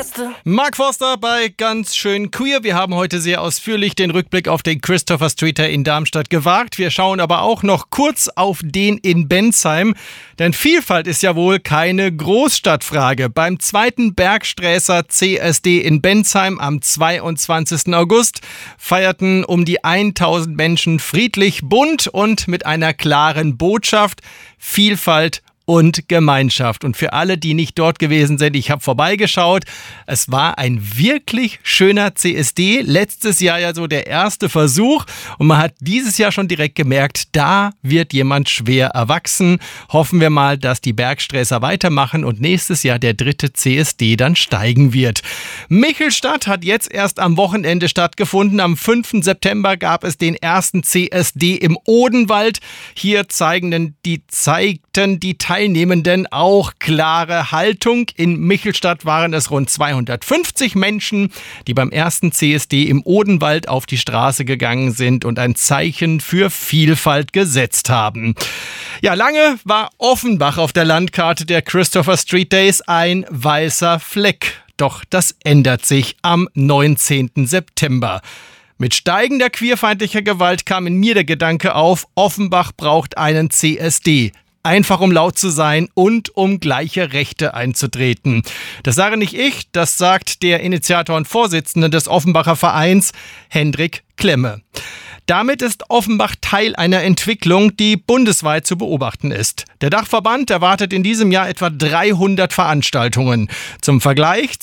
Mark Forster bei Ganz schön queer. Wir haben heute sehr ausführlich den Rückblick auf den Christopher Street Day in Darmstadt gewagt. Wir schauen aber auch noch kurz auf den in Bensheim. Denn Vielfalt ist ja wohl keine Großstadtfrage. Beim zweiten Bergsträßer CSD in Bensheim am 22. August feierten um die 1000 Menschen friedlich, bunt und mit einer klaren Botschaft: Vielfalt und Gemeinschaft. Und für alle, die nicht dort gewesen sind, ich habe vorbeigeschaut. Es war ein wirklich schöner CSD. Letztes Jahr ja so der erste Versuch. Und man hat dieses Jahr schon direkt gemerkt, da wird jemand schwer erwachsen. Hoffen wir mal, dass die Bergsträßer weitermachen und nächstes Jahr der 3. CSD dann steigen wird. Michelstadt hat jetzt erst am Wochenende stattgefunden. Am 5. September gab es den ersten CSD im Odenwald. Hier zeigten die Teilnehmenden auch klare Haltung. In Michelstadt waren es rund 250 Menschen, die beim ersten CSD im Odenwald auf die Straße gegangen sind und ein Zeichen für Vielfalt gesetzt haben. Ja, lange war Offenbach auf der Landkarte der Christopher Street Days ein weißer Fleck. Doch das ändert sich am 19. September. Mit steigender queerfeindlicher Gewalt kam in mir der Gedanke auf, Offenbach braucht einen CSD. Einfach um laut zu sein und um gleiche Rechte einzutreten. Das sage nicht ich, das sagt der Initiator und Vorsitzende des Offenbacher Vereins, Hendrik Klemme. Damit ist Offenbach Teil einer Entwicklung, die bundesweit zu beobachten ist. Der Dachverband erwartet in diesem Jahr etwa 300 Veranstaltungen. Zum Vergleich,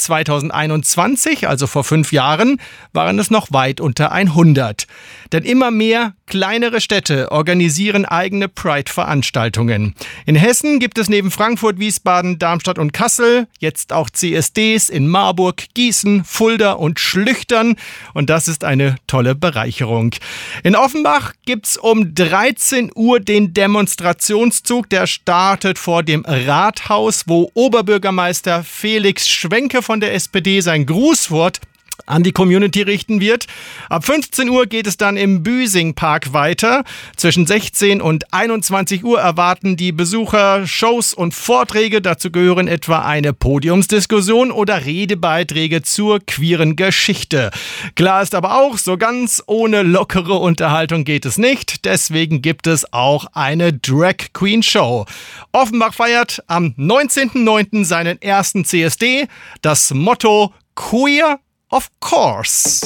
2021, also vor 5 Jahren, waren es noch weit unter 100. Denn immer mehr kleinere Städte organisieren eigene Pride-Veranstaltungen. In Hessen gibt es neben Frankfurt, Wiesbaden, Darmstadt und Kassel jetzt auch CSDs in Marburg, Gießen, Fulda und Schlüchtern. Und das ist eine tolle Bereicherung. In Offenbach gibt's um 13 Uhr den Demonstrationszug, der startet vor dem Rathaus, wo Oberbürgermeister Felix Schwenke von der SPD sein Grußwort an die Community richten wird. Ab 15 Uhr geht es dann im Büsing-Park weiter. Zwischen 16 und 21 Uhr erwarten die Besucher Shows und Vorträge. Dazu gehören etwa eine Podiumsdiskussion oder Redebeiträge zur queeren Geschichte. Klar ist aber auch, so ganz ohne lockere Unterhaltung geht es nicht. Deswegen gibt es auch eine Drag Queen Show. Offenbach feiert am 19.09. seinen ersten CSD. Das Motto: Queer of course.